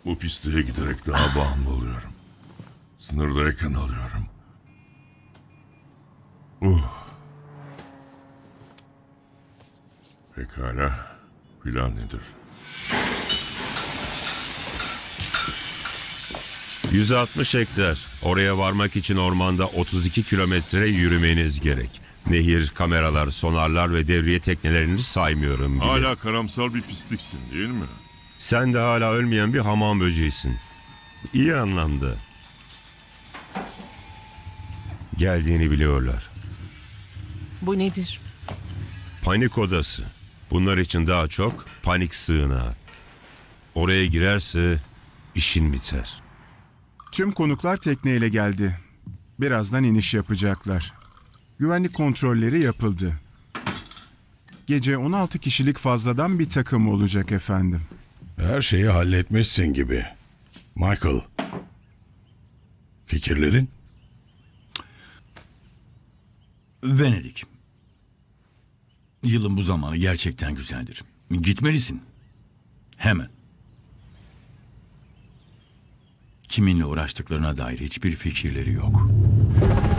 Bu pisliğe giderek daha bağımlı oluyorum. Sınırdayken alıyorum. Pekala. Plan nedir? 160 hektar. Oraya varmak için ormanda 32 kilometre yürümeniz gerek. Nehir, kameralar, sonarlar ve devriye teknelerini saymıyorum bile. Hala karamsar bir pisliksin değil mi? Sen de hala ölmeyen bir hamam böceğisin. İyi anlamda. Geldiğini biliyorlar. Bu nedir? Panik odası. Bunlar için daha çok panik sığınağı. Oraya girerse işin biter. Tüm konuklar tekneyle geldi. Birazdan iniş yapacaklar. Güvenlik kontrolleri yapıldı. Gece 16 kişilik fazladan bir takım olacak efendim. Her şeyi halletmişsin gibi. Michael. Fikirlerin? Venedik. Yılın bu zamanı gerçekten güzeldir. Gitmelisin. Hemen. Kiminle uğraştıklarına dair hiçbir fikirleri yok.